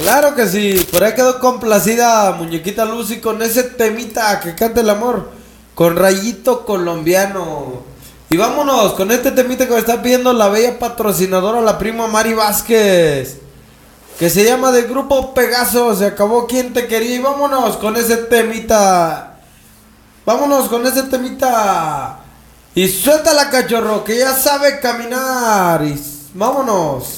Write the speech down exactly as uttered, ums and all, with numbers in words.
Claro que sí, por ahí quedó complacida Muñequita Lucy con ese temita que canta el amor, con Rayito Colombiano. Y vámonos con este temita que me está pidiendo la bella patrocinadora, la prima Mari Vázquez, que se llama del grupo Pegaso, se acabó quien te quería. Y vámonos con ese temita, vámonos con ese temita. Y suéltala, cachorro, que ya sabe caminar. Y vámonos.